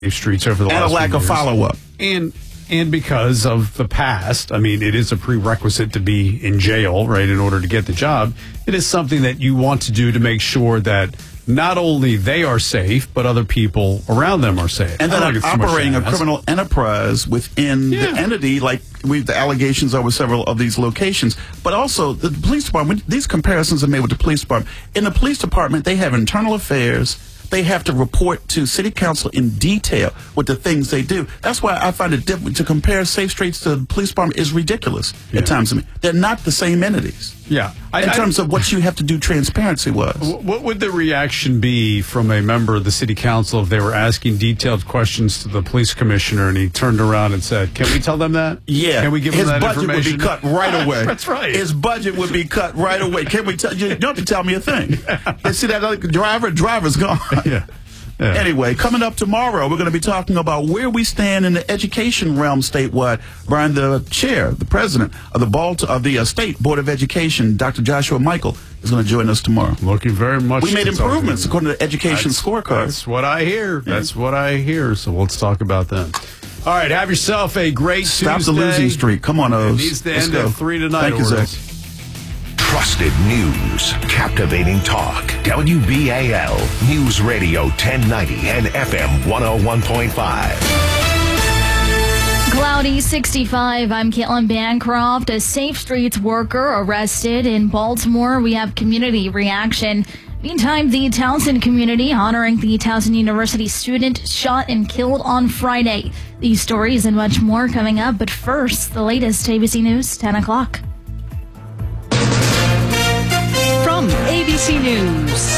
streets over the last and a lack few of years. follow-up. And because of the past, I mean, it is a prerequisite to be in jail, right, in order to get the job. It is something that you want to do to make sure that not only they are safe, but other people around them are safe. And then operating a criminal enterprise within the entity, like the allegations over several of these locations. But also, the police department, these comparisons are made with the police department. In the police department, they have internal affairs. They have to report to city council in detail with the things they do. That's why I find it difficult to compare Safe Streets to the police department is ridiculous at times. I mean, they're not the same entities. Yeah. In terms of what you have to do transparency-wise. What would the reaction be from a member of the city council if they were asking detailed questions to the police commissioner and he turned around and said, can we tell them that? Yeah. Can we give them that information? His budget would be cut right away. That's right. His budget would be cut right away. Can we tell you? You don't have to tell me a thing. You see that other driver's gone. Yeah. Yeah. Anyway, coming up tomorrow, we're going to be talking about where we stand in the education realm statewide. Brian, the president of the State Board of Education, Dr. Joshua Michael, is going to join us tomorrow. Looking very much. We made improvements according to the education scorecard. That's what I hear. That's what I hear. So let's talk about them. All right, have yourself a great Tuesday. Stop the losing streak. Come on, O's. It needs to end at 3 tonight. Thank you, Zach. Trusted news, captivating talk. WBAL News Radio 1090 and FM 101.5. Cloudy 65. I'm Caitlin Bancroft. A Safe Streets worker arrested in Baltimore. We have community reaction. Meantime, the Towson community honoring the Towson University student shot and killed on Friday. These stories and much more coming up. But first, the latest ABC News, 10 o'clock. From ABC News,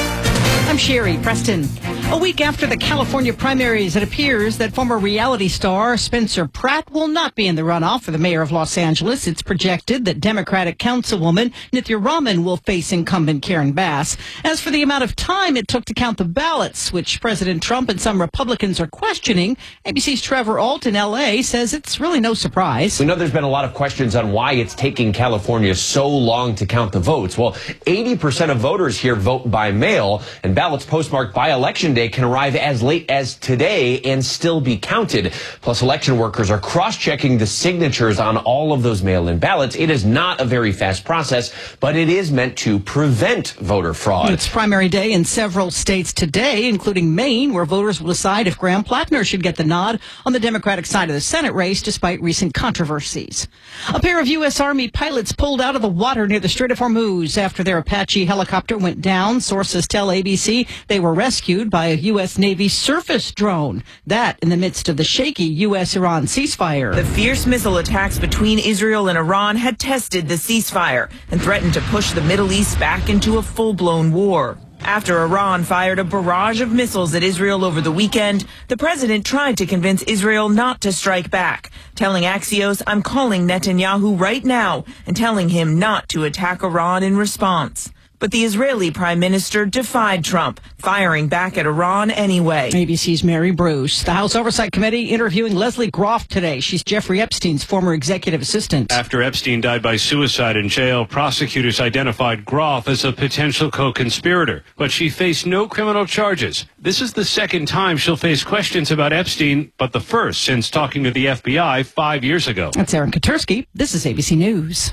I'm Sherry Preston. A week after the California primaries, it appears that former reality star Spencer Pratt will not be in the runoff for the mayor of Los Angeles. It's projected that Democratic Councilwoman Nithya Raman will face incumbent Karen Bass. As for the amount of time it took to count the ballots, which President Trump and some Republicans are questioning, ABC's Trevor Ault in L.A. says it's really no surprise. We know there's been a lot of questions on why it's taking California so long to count the votes. Well, 80% of voters here vote by mail, and ballots postmarked by Election Day can arrive as late as today and still be counted. Plus, election workers are cross-checking the signatures on all of those mail-in ballots. It is not a very fast process, but it is meant to prevent voter fraud. It's primary day in several states today, including Maine, where voters will decide if Graham Plattner should get the nod on the Democratic side of the Senate race, despite recent controversies. A pair of U.S. Army pilots pulled out of the water near the Strait of Hormuz after their Apache helicopter went down. Sources tell ABC they were rescued by a U.S. Navy surface drone. That in the midst of the shaky U.S.-Iran ceasefire. The fierce missile attacks between Israel and Iran had tested the ceasefire and threatened to push the Middle East back into a full-blown war. After Iran fired a barrage of missiles at Israel over the weekend, the president tried to convince Israel not to strike back, telling Axios, "I'm calling Netanyahu right now and telling him not to attack Iran in response." But the Israeli prime minister defied Trump, firing back at Iran anyway. ABC's Mary Bruce. The House Oversight Committee interviewing Leslie Groff today. She's Jeffrey Epstein's former executive assistant. After Epstein died by suicide in jail, prosecutors identified Groff as a potential co-conspirator, but she faced no criminal charges. This is the second time she'll face questions about Epstein, but the first since talking to the FBI 5 years ago. That's Aaron Katursky. This is ABC News.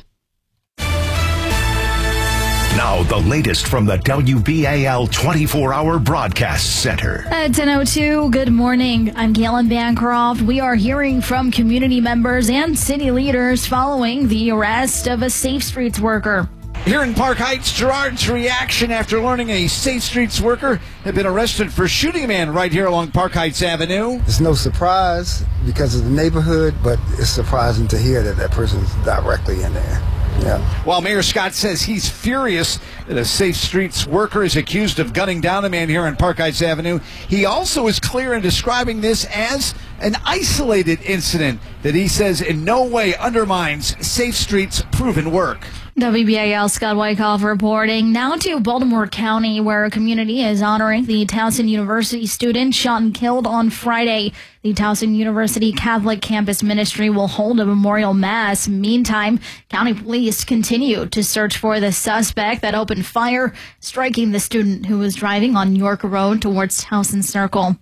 Now, the latest from the WBAL 24-hour broadcast center. At 10:02, good morning. I'm Caitlin Bancroft. We are hearing from community members and city leaders following the arrest of a Safe Streets worker. Here in Park Heights, Gerard's reaction after learning a Safe Streets worker had been arrested for shooting a man right here along Park Heights Avenue. It's no surprise because of the neighborhood, but it's surprising to hear that person's directly in there. Yeah. While Mayor Scott says he's furious that a Safe Streets worker is accused of gunning down a man here on Park Heights Avenue, he also is clear in describing this as an isolated incident that he says in no way undermines Safe Streets' proven work. WBAL Scott Wyckoff reporting. Now to Baltimore County, where a community is honoring the Towson University student shot and killed on Friday. The Towson University Catholic Campus Ministry will hold a memorial mass. Meantime, county police continue to search for the suspect that opened fire, striking the student who was driving on York Road towards Towson Circle.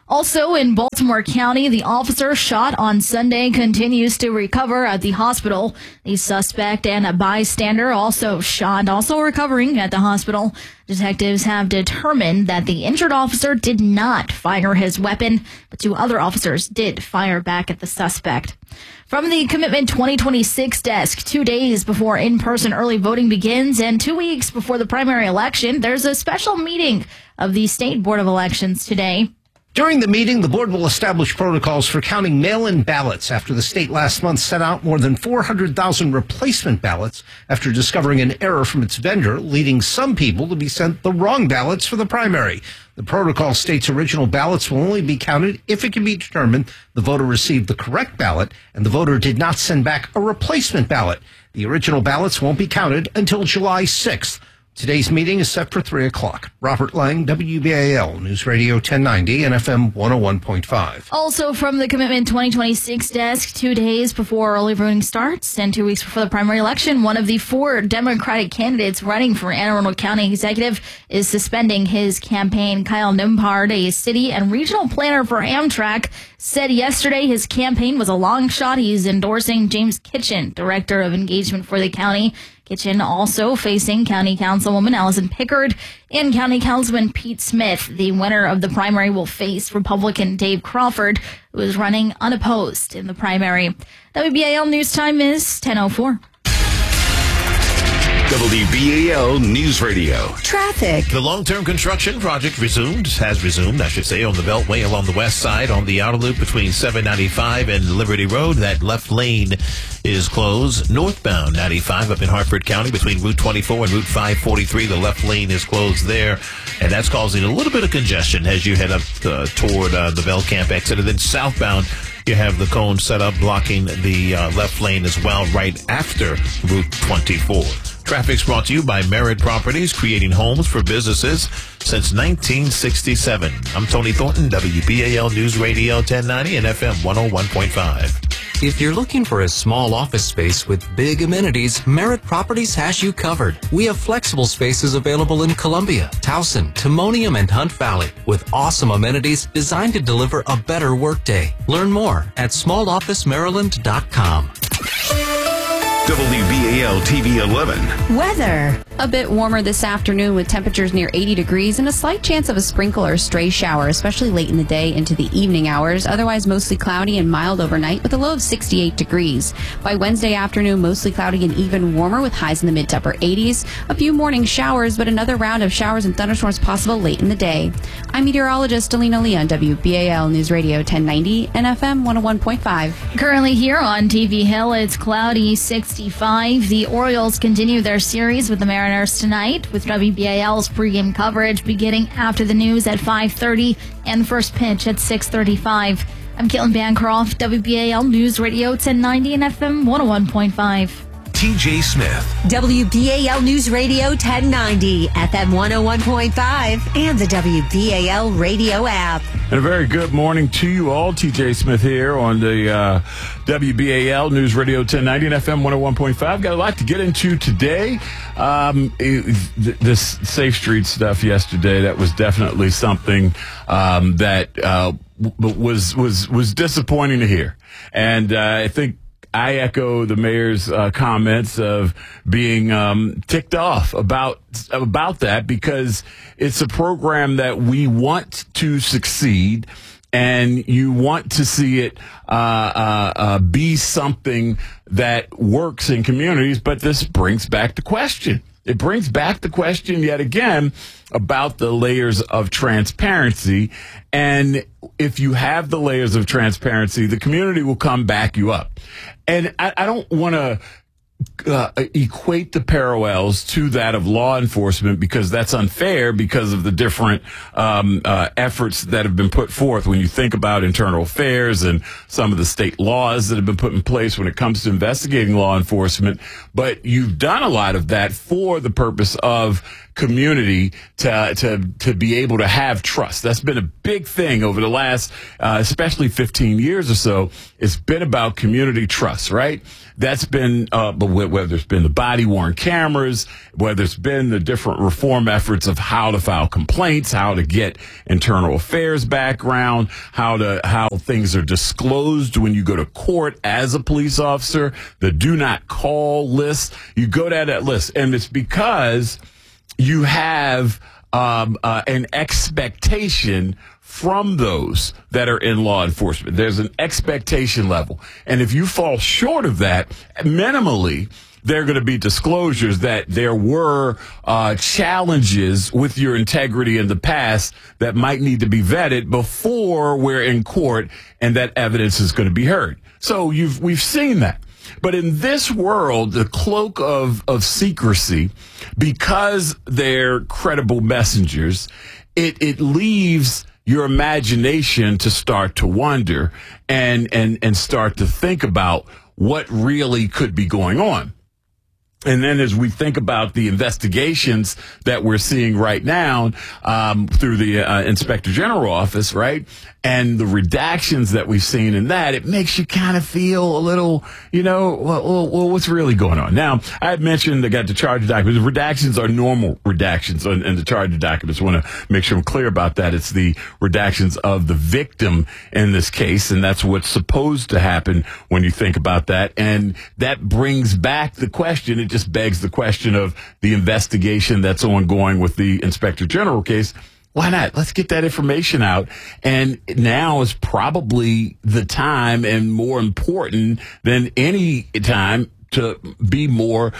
Also in Baltimore County, the officer shot on Sunday continues to recover at the hospital. The suspect and a bystander also shot, also recovering at the hospital. Detectives have determined that the injured officer did not fire his weapon, but 2 other officers did fire back at the suspect. From the Commitment 2026 desk, 2 days before in-person early voting begins and 2 weeks before the primary election, there's a special meeting of the State Board of Elections today. During the meeting, the board will establish protocols for counting mail-in ballots after the state last month sent out more than 400,000 replacement ballots after discovering an error from its vendor, leading some people to be sent the wrong ballots for the primary. The protocol states original ballots will only be counted if it can be determined the voter received the correct ballot and the voter did not send back a replacement ballot. The original ballots won't be counted until July 6th. Today's meeting is set for 3 o'clock. Robert Lang, WBAL News Radio 1090 and FM 101.5. Also from the Commitment 2026 desk, 2 days before early voting starts and 2 weeks before the primary election, one of the 4 Democratic candidates running for Anne Arundel County Executive is suspending his campaign. Kyle Nimpard, a city and regional planner for Amtrak, said yesterday his campaign was a long shot. He's endorsing James Kitchen, Director of Engagement for the county. Kitchen also facing County Councilwoman Allison Pickard and County Councilman Pete Smith. The winner of the primary will face Republican Dave Crawford, who is running unopposed in the primary. WBAL News Time is 10:04. WBAL News Radio. Traffic. The long-term construction project has resumed, on the Beltway along the west side on the outer loop between 795 and Liberty Road. That left lane is closed. Northbound 95 up in Hartford County between Route 24 and Route 543. The left lane is closed there, and that's causing a little bit of congestion as you head up toward the Bell Camp exit. And then southbound, you have the cone set up blocking the left lane as well right after Route 24. Traffic's brought to you by Merritt Properties, creating homes for businesses since 1967. I'm Tony Thornton, WBAL News Radio 1090 and FM 101.5. If you're looking for a small office space with big amenities, Merritt Properties has you covered. We have flexible spaces available in Columbia, Towson, Timonium, and Hunt Valley with awesome amenities designed to deliver a better workday. Learn more at smallofficemaryland.com. WBAL TV 11. Weather. A bit warmer this afternoon with temperatures near 80 degrees and a slight chance of a sprinkle or stray shower, especially late in the day into the evening hours. Otherwise, mostly cloudy and mild overnight with a low of 68 degrees. By Wednesday afternoon, mostly cloudy and even warmer with highs in the mid to upper 80s. A few morning showers, but another round of showers and thunderstorms possible late in the day. I'm meteorologist Alina Lee on WBAL News Radio 1090 and FM 101.5. Currently here on TV Hill, it's cloudy, 65. The Orioles continue their series with the Mariners tonight, with WBAL's pregame coverage beginning after the news at 5:30 and first pitch at 6:35. I'm Caitlin Bancroft, WBAL News Radio 1090 and FM 101.5. TJ Smith. WBAL News Radio 1090, FM 101.5, and the WBAL radio app. And a very good morning to you all. TJ Smith here on the WBAL News Radio 1090 and FM 101.5. Got a lot to get into today. This Safe Street stuff yesterday, that was definitely something that was disappointing to hear. And I think I echo the mayor's comments of being ticked off about that, because it's a program that we want to succeed, and you want to see it be something that works in communities. But this brings back the question. It brings back the question yet again about the layers of transparency. And if you have the layers of transparency, the community will come back you up. And I don't want to equate the parallels to that of law enforcement, because that's unfair because of the different efforts that have been put forth when you think about internal affairs and some of the state laws that have been put in place when it comes to investigating law enforcement. But you've done a lot of that for the purpose of community to be able to have trust. That's been a big thing over the last, especially 15 years or so. It's been about community trust, right? That's been, whether it's been the body-worn cameras, whether it's been the different reform efforts of how to file complaints, how to get internal affairs background, how things are disclosed when you go to court as a police officer, the do not call list. You go down that list, and it's because you have an expectation from those that are in law enforcement. There's an expectation level. And if you fall short of that, minimally, there are going to be disclosures that there were challenges with your integrity in the past that might need to be vetted before we're in court and that evidence is going to be heard. So we've seen that. But in this world, the cloak of secrecy, because they're credible messengers, it leaves your imagination to start to wonder and start to think about what really could be going on. And then as we think about the investigations that we're seeing right now through the Inspector General office, right, and the redactions that we've seen in that, it makes you kind of feel a little, well, what's really going on? Now, I had mentioned I got the charge documents. Redactions are normal redactions in the charge documents. I want to make sure I'm clear about that. It's the redactions of the victim in this case, and that's what's supposed to happen when you think about that. And that brings back the question. It just begs the question of the investigation that's ongoing with the Inspector General case. Why not? Let's get that information out. And now is probably the time, and more important than any time, to be more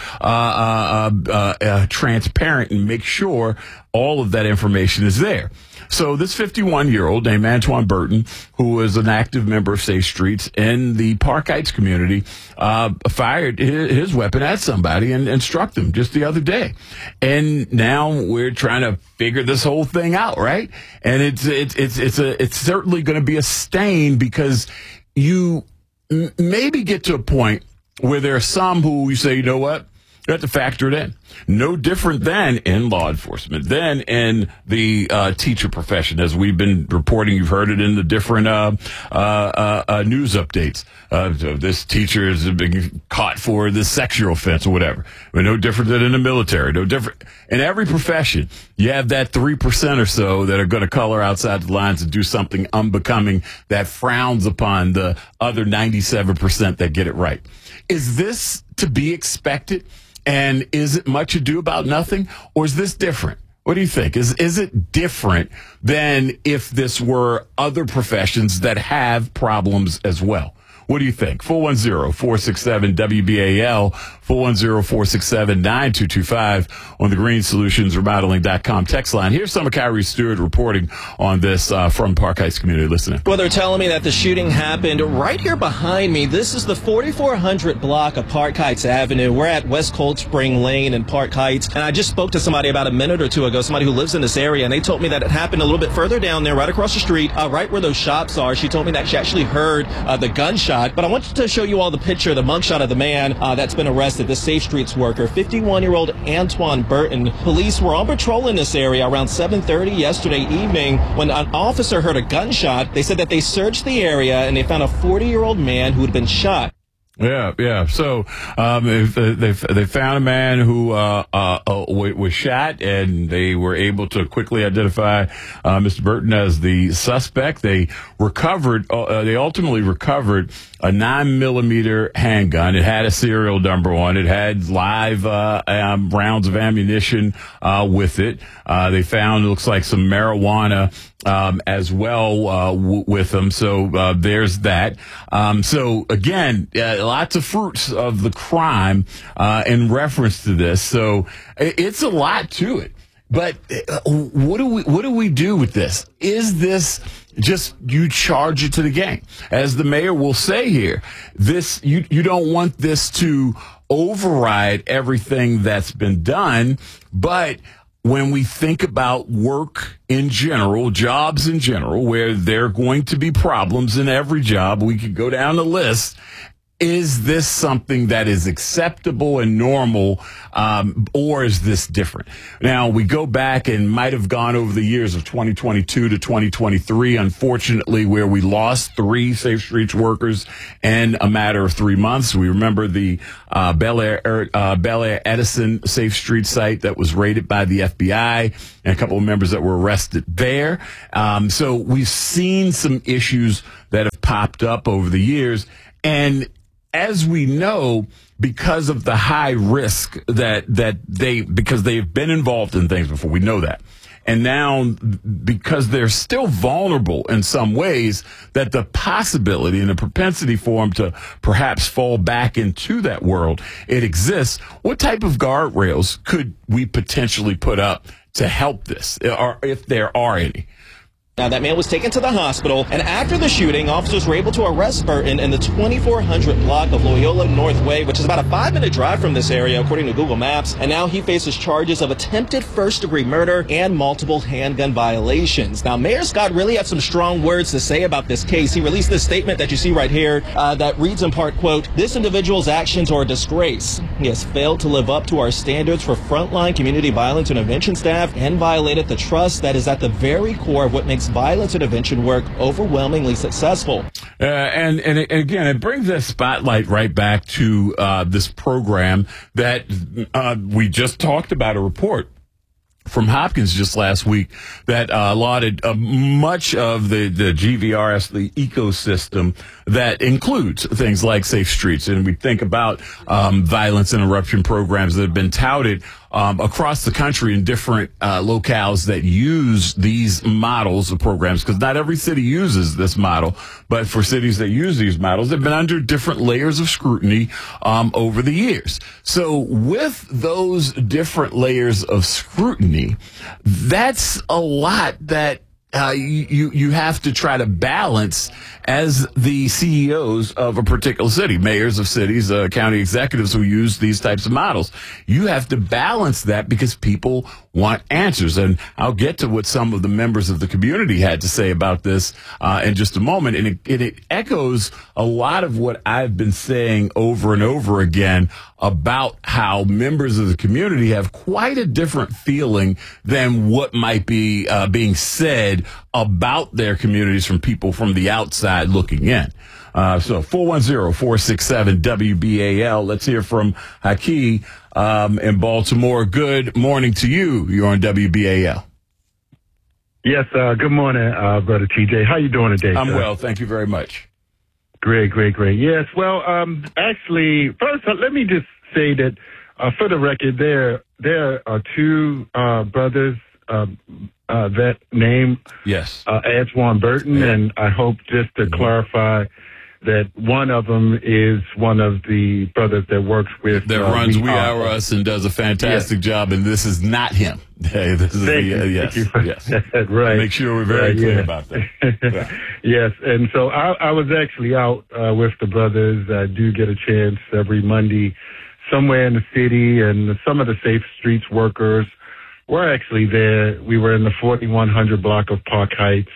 transparent and make sure all of that information is there. So this 51-year-old named Antoine Burton, who is an active member of Safe Streets in the Park Heights community, fired his weapon at somebody and struck them just the other day. And now we're trying to figure this whole thing out, right? And it's certainly going to be a stain, because you maybe get to a point where there are some who you say, you know what? You have to factor it in. No different than in law enforcement, than in the teacher profession. As we've been reporting, you've heard it in the different news updates. This teacher has been caught for this sexual offense or whatever. But no different than in the military. No different. In every profession, you have that 3% or so that are going to color outside the lines and do something unbecoming that frowns upon the other 97% that get it right. Is this to be expected? And is it much ado about nothing? Or is this different? What do you think? Is it different than if this were other professions that have problems as well? What do you think? 410-467-WBAL, 410-467-9225 on the Green Solutions Remodeling.com text line. Here's some of Kyrie Stewart reporting on this from Park Heights community. Listen. Well, they're telling me that the shooting happened right here behind me. This is the 4400 block of Park Heights Avenue. We're at West Cold Spring Lane in Park Heights, and I just spoke to somebody about a minute or two ago, somebody who lives in this area, and they told me that it happened a little bit further down there, right across the street, right where those shops are. She told me that she actually heard the gunshot. But I want to show you all the picture, the mugshot of the man that's been arrested, the Safe Streets worker, 51-year-old Antoine Burton. Police were on patrol in this area around 7:30 yesterday evening when an officer heard a gunshot. They said that they searched the area and they found a 40-year-old man who had been shot. Yeah. So they found a man who was shot, and they were able to quickly identify Mr. Burton as the suspect. They ultimately recovered a 9mm handgun. It had a serial number on it. Had live rounds of ammunition with it. They found, it looks like, some marijuana as well with them. So there's that. So again, lots of fruits of the crime in reference to this. So it's a lot to it. But what do we do with this? Is this just you charge it to the game? As the mayor will say here, this you don't want this to override everything that's been done, but when we think about work in general, jobs in general, where there are going to be problems in every job, we could go down the list. is this something that is acceptable and normal, or is this different? Now, we go back and might have gone over the years of 2022 to 2023, unfortunately, where we lost 3 Safe Streets workers in a matter of 3 months. We remember the Bel Air Edison Safe Street site that was raided by the FBI, and a couple of members that were arrested there. So we've seen some issues that have popped up over the years. And as we know, because of the high risk because they've been involved in things before, we know that. And now, because they're still vulnerable in some ways, that the possibility and the propensity for them to perhaps fall back into that world, it exists. What type of guardrails could we potentially put up to help this, or if there are any? Now, that man was taken to the hospital, and after the shooting, officers were able to arrest Burton in the 2400 block of Loyola North Way, which is about a 5-minute drive from this area, according to Google Maps. And now he faces charges of attempted first-degree murder and multiple handgun violations. Now, Mayor Scott really had some strong words to say about this case. He released this statement that you see right here that reads in part, quote, "This individual's actions are a disgrace. He has failed to live up to our standards for frontline community violence intervention staff and violated the trust that is at the very core of what makes violence intervention work overwhelmingly successful." And again, it brings that spotlight right back to this program that we just talked about, a report from Hopkins just last week that allotted much of the GVRS, the ecosystem that includes things like Safe Streets. And we think about violence interruption programs that have been touted across the country in different locales that use these models of programs, because not every city uses this model, but for cities that use these models, they've been under different layers of scrutiny over the years. So with those different layers of scrutiny, that's a lot that you have to try to balance as the CEOs of a particular city, mayors of cities, county executives who use these types of models. You have to balance that because people want answers. And I'll get to what some of the members of the community had to say about this in just a moment. And it echoes a lot of what I've been saying over and over again about how members of the community have quite a different feeling than what might be being said about their communities from people from the outside looking in. So 410-467-WBAL. Let's hear from Haki in Baltimore. Good morning to you. You're on WBAL. Yes, good morning, Brother TJ. How you doing today, I'm sir? well. Thank you very much. Great. Yes, well, actually, first, let me just say that for the record, there are 2 brothers that name Antoine Burton, and I hope just to clarify that one of them is one of the brothers that works with that runs We Are Us and does a fantastic job, and this is not him. Hey, this is yes. Right. Make sure we're very clear about that. Yeah. Yes, and so I was actually out with the brothers. I do get a chance every Monday somewhere in the city, and some of the Safe Streets workers were actually there. We were in the 4100 block of Park Heights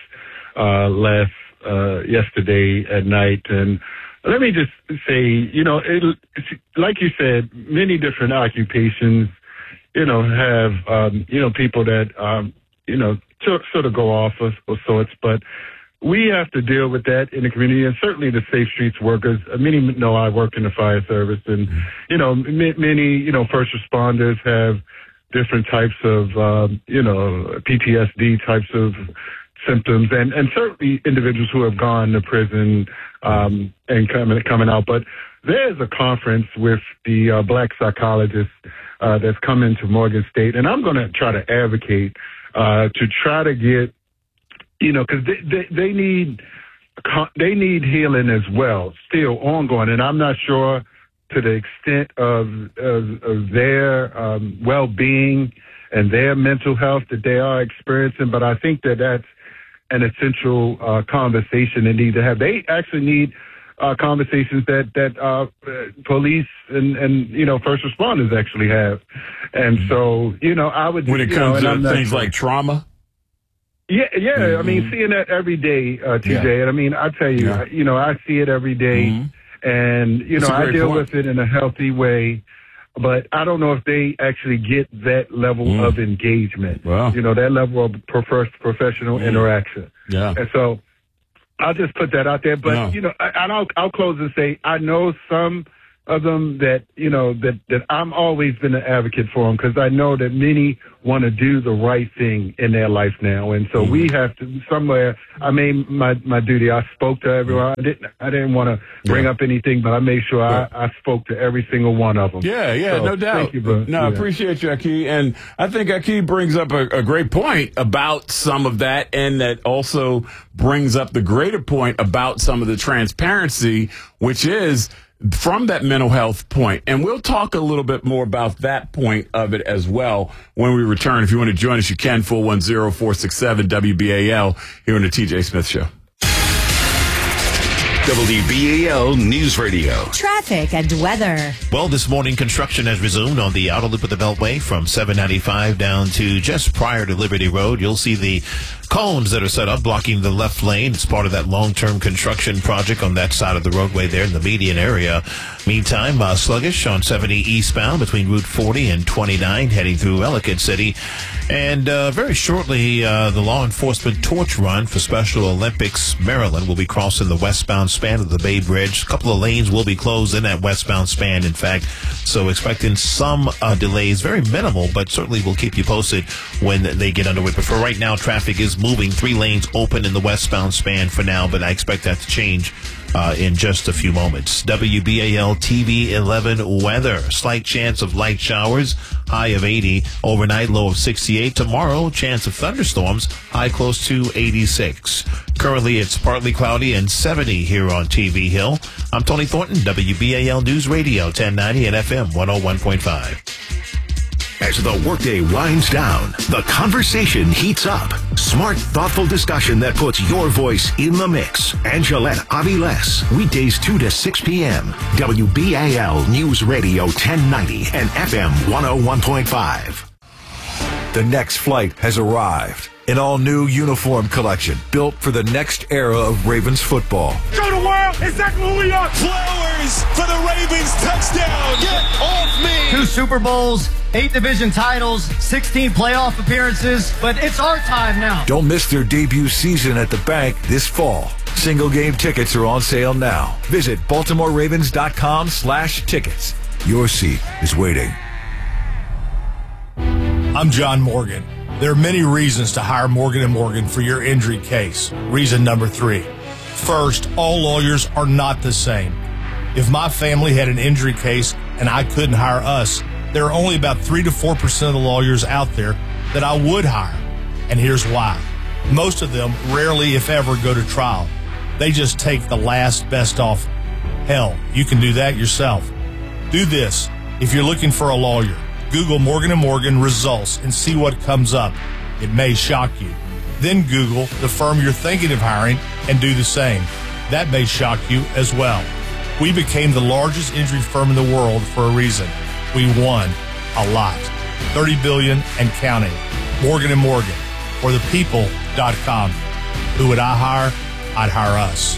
yesterday at night. And let me just say, it's, like you said, many different occupations, have, people that, sort of go off of sorts, but we have to deal with that in the community, and certainly the Safe Streets workers. Many know I work in the fire service, and, many, first responders have different types of, PTSD types of symptoms, and certainly individuals who have gone to prison and coming out. But there's a conference with the black psychologists that's coming to Morgan State, and I'm going to try to advocate to try to get, because they need healing as well, still ongoing, and I'm not sure to the extent of their well-being and their mental health that they are experiencing, but I think that that's an essential conversation they need to have. They actually need conversations that police and first responders actually have. And so, I would... When it comes to things like trauma? Yeah. Mm-hmm. I mean, seeing that every day, TJ, and I mean, I tell you, I see it every day. Mm-hmm. And, I deal with it in a healthy way, but I don't know if they actually get that level of engagement, that level of professional interaction. Yeah. And so I'll just put that out there. But, I'll close and say I know some of them that I'm always been an advocate for them, because I know that many want to do the right thing in their life now, and so we have to somewhere. I made my duty. I spoke to everyone. I didn't want to bring up anything, but I made sure I spoke to every single one of them. Yeah, so, no doubt. Thank you, bro. I appreciate you, Aki, and I think Aki brings up a great point about some of that, and that also brings up the greater point about some of the transparency, which is from that mental health point. And we'll talk a little bit more about that point of it as well when we return. If you want to join us, you can. 410-467 WBAL here on the TJ Smith Show. WBAL News Radio. Traffic and weather. Well, this morning, construction has resumed on the outer loop of the Beltway from 795 down to just prior to Liberty Road. You'll see the cones that are set up blocking the left lane. It's part of that long-term construction project on that side of the roadway there in the median area. Meantime, sluggish on 70 eastbound between Route 40 and 29 heading through Ellicott City. And very shortly, the law enforcement torch run for Special Olympics Maryland will be crossing the westbound span of the Bay Bridge. A couple of lanes will be closed in that westbound span, in fact. So expecting some delays, very minimal, but certainly we'll keep you posted when they get underway. But for right now, traffic is moving. 3 lanes open in the westbound span for now, but I expect that to change in just a few moments. WBAL TV 11 weather. Slight chance of light showers, high of 80. Overnight, low of 68. Tomorrow, chance of thunderstorms, high close to 86. Currently, it's partly cloudy and 70 here on TV Hill. I'm Tony Thornton, WBAL News Radio 1090 and FM 101.5. As the workday winds down, the conversation heats up. Smart, thoughtful discussion that puts your voice in the mix. Angelette Aviles, weekdays 2 to 6 p.m. WBAL News Radio 1090 and FM 101.5. The next flight has arrived. An all-new uniform collection built for the next era of Ravens football. Show the world exactly who we are. Flowers for the Ravens touchdown. Get off me. 2 Super Bowls, 8 division titles, 16 playoff appearances, but it's our time now. Don't miss their debut season at the bank this fall. Single game tickets are on sale now. Visit BaltimoreRavens.com/tickets. Your seat is waiting. I'm John Morgan. There are many reasons to hire Morgan & Morgan for your injury case. Reason number 3. First, all lawyers are not the same. If my family had an injury case and I couldn't hire us, there are only about 3 to 4% of the lawyers out there that I would hire. And here's why. Most of them rarely, if ever, go to trial. They just take the last best offer. Hell, you can do that yourself. Do this. If you're looking for a lawyer, Google Morgan & Morgan results and see what comes up. It may shock you. Then Google the firm you're thinking of hiring and do the same. That may shock you as well. We became the largest injury firm in the world for a reason. We won a lot. $30 billion and counting. Morgan & Morgan. Or thepeople.com. Who would I hire? I'd hire us.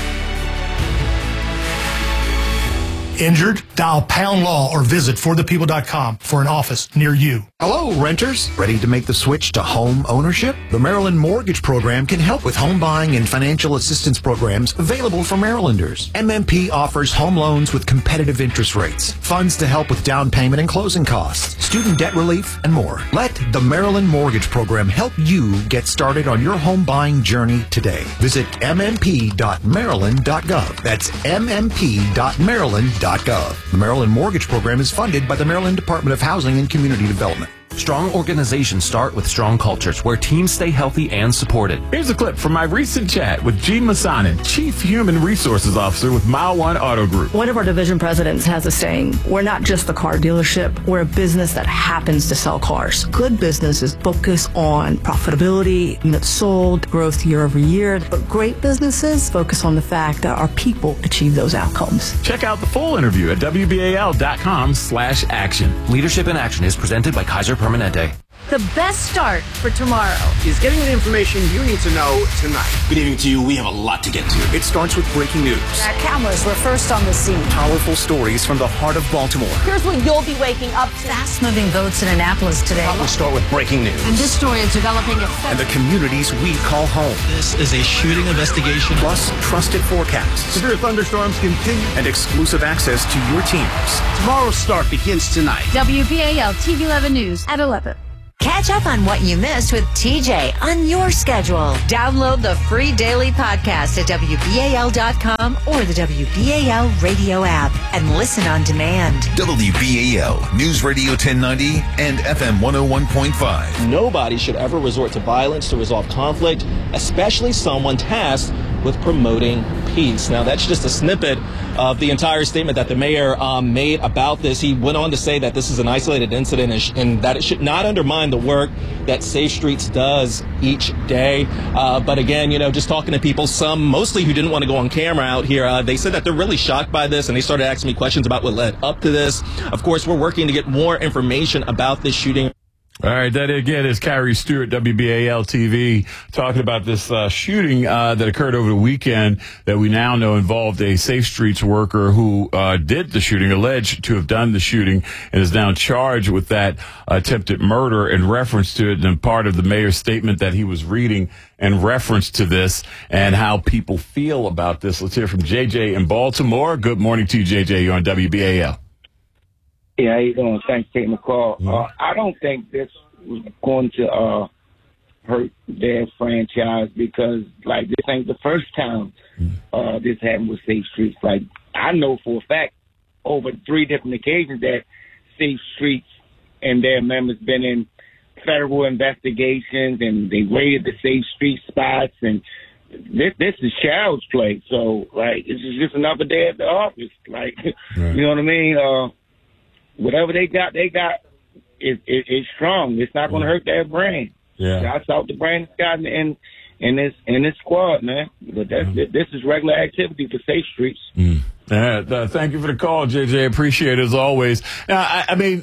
Injured? Dial pound law or visit forthepeople.com for an office near you. Hello, renters. Ready to make the switch to home ownership? The Maryland Mortgage Program can help with home buying and financial assistance programs available for Marylanders. MMP offers home loans with competitive interest rates, funds to help with down payment and closing costs, student debt relief, and more. Let the Maryland Mortgage Program help you get started on your home buying journey today. Visit mmp.maryland.gov. That's mmp.maryland.gov. The Maryland Mortgage Program is funded by the Maryland Department of Housing and Community Development. Strong organizations start with strong cultures where teams stay healthy and supported. Here's a clip from my recent chat with Gene Massanin, Chief Human Resources Officer with Mile One Auto Group. One of our division presidents has a saying, we're not just a car dealership, we're a business that happens to sell cars. Good businesses focus on profitability, units sold, growth year over year, but great businesses focus on the fact that our people achieve those outcomes. Check out the full interview at WBAL.com/action. Leadership in Action is presented by Kaiser Permanente. The best start for tomorrow is getting the information you need to know tonight. Good evening to you. We have a lot to get to. It starts with breaking news. Our cameras were first on the scene. Powerful stories from the heart of Baltimore. Here's what you'll be waking up to. Fast-moving votes in Annapolis today. We'll start with breaking news. And this story is developing and the communities we call home. This is a shooting investigation. Plus, trusted forecasts. Severe thunderstorms continue. And exclusive access to your teams. Tomorrow's start begins tonight. WBAL TV 11 News at 11. Catch up on what you missed with TJ on your schedule. Download the free daily podcast at WBAL.com or the WBAL radio app and listen on demand. WBAL, News Radio 1090 and FM 101.5. Nobody should ever resort to violence to resolve conflict, especially someone tasked with promoting peace. Now, that's just a snippet of the entire statement that the mayor made about this. He went on to say that this is an isolated incident and that it should not undermine the work that Safe Streets does each day. But again, just talking to people, some mostly who didn't want to go on camera out here, they said that they're really shocked by this, and they started asking me questions about what led up to this. Of course, we're working to get more information about this shooting. All right, that again is Kyrie Stewart, WBAL TV, talking about this shooting that occurred over the weekend that we now know involved a Safe Streets worker who did the shooting, alleged to have done the shooting, and is now charged with that attempted murder in reference to it, and part of the mayor's statement that he was reading in reference to this and how people feel about this. Let's hear from JJ in Baltimore. Good morning to you, JJ. You're on WBAL. Yeah, how you doing? Thanks for taking the call. I don't think this was going to hurt their franchise because, this ain't the first time this happened with Safe Streets. I know for a fact over 3 different occasions that Safe Streets and their members been in federal investigations and they raided the Safe Street spots, and this is child's play. So, this is just another day at the office. You know what I mean? Whatever they got is strong. It's not going to hurt their brain. Yeah. Shots out the brain got in this squad, man. But this is regular activity for Safe Streets. Yeah, thank you for the call, JJ. Appreciate it as always. Now,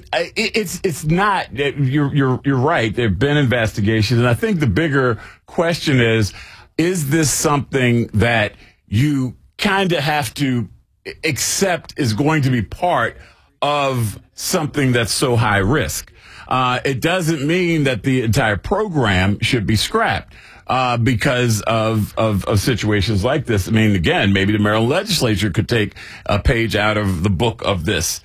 it's not. You're right. There've been investigations, and I think the bigger question is this something that you kind of have to accept is going to be part of something that's so high risk? It doesn't mean that the entire program should be scrapped because of situations like this. I mean, again, maybe the Maryland legislature could take a page out of the book of this.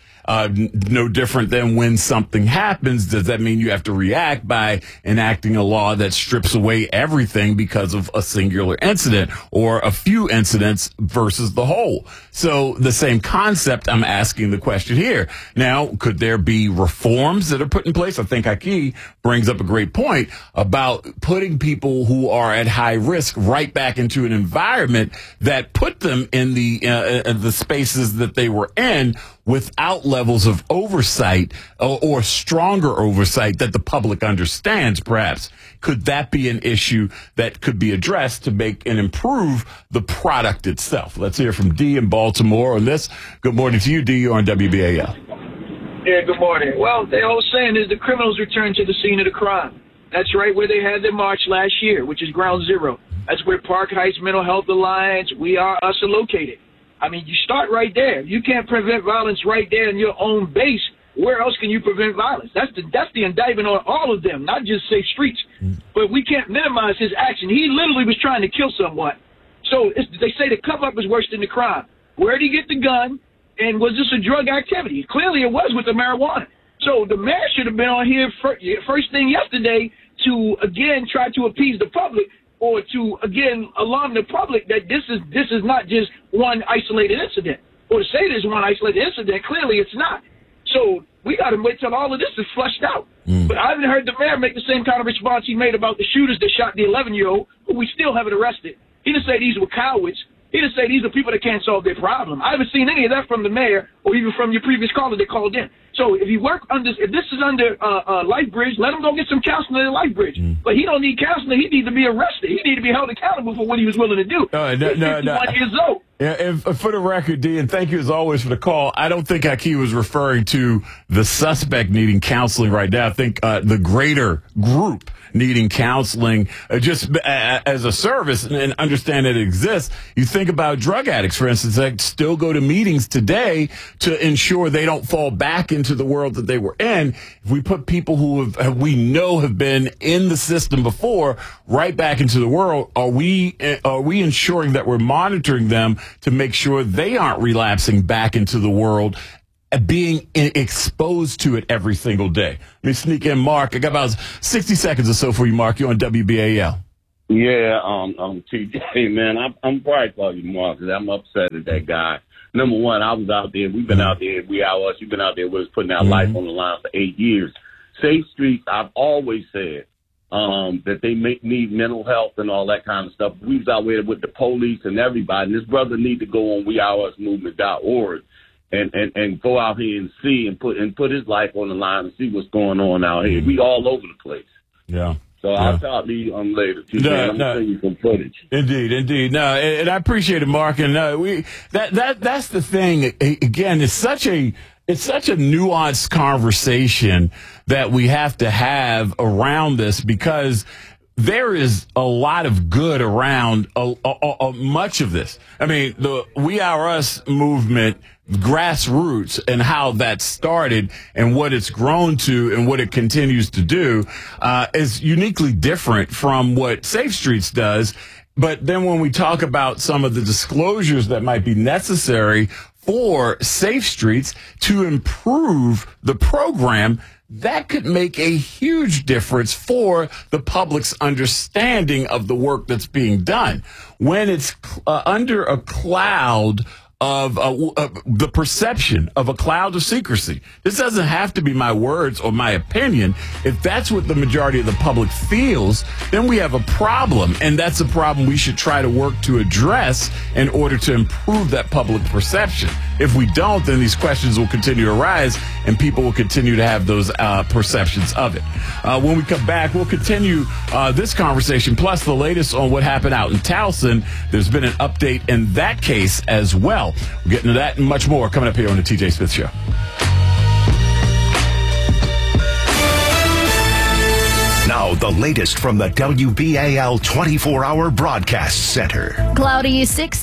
No different than when something happens. Does that mean you have to react by enacting a law that strips away everything because of a singular incident or a few incidents versus the whole? So the same concept, I'm asking the question here. Now, could there be reforms that are put in place? I think Aki brings up a great point about putting people who are at high risk right back into an environment that put them in the spaces that they were in without levels of oversight or stronger oversight that the public understands, perhaps. Could that be an issue that could be addressed to make and improve the product itself? Let's hear from D in Baltimore on this. Good morning to you, D. You're on WBAL. Yeah, good morning. Well, the whole saying is the criminals return to the scene of the crime. That's right where they had their march last year, which is Ground Zero. That's where Park Heights Mental Health Alliance, We Are Us are located. I mean, you start right there. You can't prevent violence right there in your own base. Where else can you prevent violence? That's the indictment on all of them, not just Safe Streets. But we can't minimize his action. He literally was trying to kill someone. So they say the cover-up is worse than the crime. Where did he get the gun? And was this a drug activity? Clearly it was with the marijuana. So the mayor should have been on here first thing yesterday to, again, try to appease the public or to, again, alarm the public that this is not just one isolated incident. Or to say there's one isolated incident, clearly it's not. So we got to wait till all of this is flushed out. But I haven't heard the mayor make the same kind of response he made about the shooters that shot the 11-year-old, who we still haven't arrested. He didn't say these were cowards. He didn't say these are people that can't solve their problem. I haven't seen any of that from the mayor or even from your previous caller that called in. So if this is under LifeBridge, let him go get some counseling at LifeBridge. But he don't need counseling. He needs to be arrested. He needs to be held accountable for what he was willing to do. He's 51 years old. Yeah, and for the record, D, and thank you as always for the call, I don't think Hakeem was referring to the suspect needing counseling right now. I think the greater group needing counseling just as a service and understand that it exists. You think about drug addicts, for instance, that still go to meetings today to ensure they don't fall back into the world that they were in. If we put people who we know have been in the system before right back into the world, are we ensuring that we're monitoring them to make sure they aren't relapsing back into the world, being exposed to it every single day? Let me sneak in Mark. I got about 60 seconds or so for you, Mark. You're on WBAL. Yeah, TJ, man, I'm sorry for you, Mark, because I'm upset at that guy. Number one, I was out there. We've been out there. You've been out there with us putting our life on the line for 8 years. Safe Streets, I've always said that they need mental health and all that kind of stuff. We was out there with the police and everybody. And this brother need to go on WeAreUsMovement.org and go out here and see and put his life on the line and see what's going on out here. We all over the place. Yeah. So I'll talk to you later. I'm going to send you some footage. Indeed. No, and I appreciate it, Mark. And that's the thing. Again, it's such a nuanced conversation that we have to have around this, because there is a lot of good around much of this. I mean, the We Are Us movement, grassroots, and how that started and what it's grown to and what it continues to do is uniquely different from what Safe Streets does. But then when we talk about some of the disclosures that might be necessary for Safe Streets to improve the program, that could make a huge difference for the public's understanding of the work that's being done. When it's under a cloud of the perception of a cloud of secrecy. This doesn't have to be my words or my opinion. If that's what the majority of the public feels, then we have a problem, and that's a problem we should try to work to address in order to improve that public perception. If we don't, then these questions will continue to arise, and people will continue to have those perceptions of it. When we come back, we'll continue this conversation, plus the latest on what happened out in Towson. There's been an update in that case as well. We'll get into that and much more coming up here on the TJ Smith Show. Now, the latest from the WBAL 24-hour broadcast center. Cloudy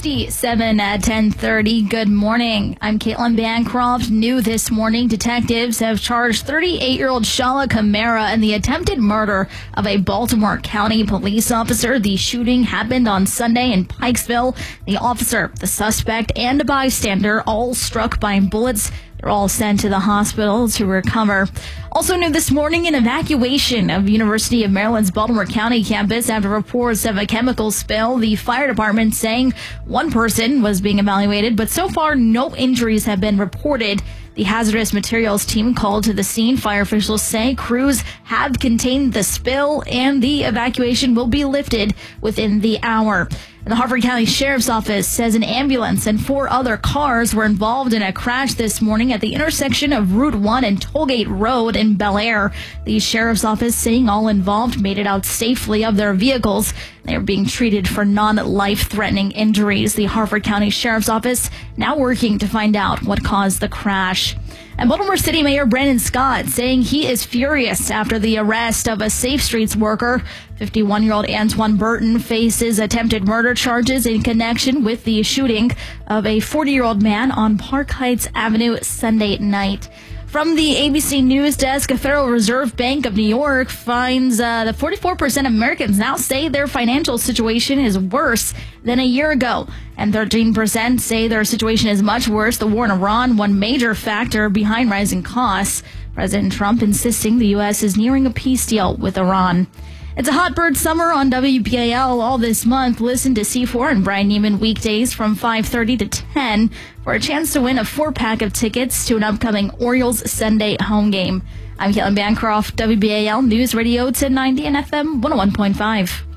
67 at 10:30. Good morning. I'm Caitlin Bancroft. New this morning, detectives have charged 38-year-old Shala Camara in the attempted murder of a Baltimore County police officer. The shooting happened on Sunday in Pikesville. The officer, the suspect, and a bystander all struck by bullets. They're all sent to the hospital to recover. Also new this morning, an evacuation of University of Maryland's Baltimore County campus after reports of a chemical spill. The fire department saying one person was being evaluated, but so far no injuries have been reported. The hazardous materials team called to the scene. Fire officials say crews have contained the spill and the evacuation will be lifted within the hour. The Harford County Sheriff's Office says an ambulance and 4 other cars were involved in a crash this morning at the intersection of Route 1 and Tollgate Road in Bel Air. The Sheriff's Office saying all involved made it out safely of their vehicles. They are being treated for non-life-threatening injuries. The Harford County Sheriff's Office now working to find out what caused the crash. And Baltimore City Mayor Brandon Scott saying he is furious after the arrest of a Safe Streets worker. 51-year-old Antoine Burton faces attempted murder charges in connection with the shooting of a 40-year-old man on Park Heights Avenue Sunday night. From the ABC News Desk, a Federal Reserve Bank of New York finds that 44% of Americans now say their financial situation is worse than a year ago, and 13% say their situation is much worse. The war in Iran, one major factor behind rising costs. President Trump insisting the U.S. is nearing a peace deal with Iran. It's a hot bird summer on WBAL all this month. Listen to C4 and Brian Neiman weekdays from 5:30 to 10 for a chance to win a 4-pack of tickets to an upcoming Orioles Sunday home game. I'm Caitlin Bancroft, WBAL News Radio 1090 and FM 101.5.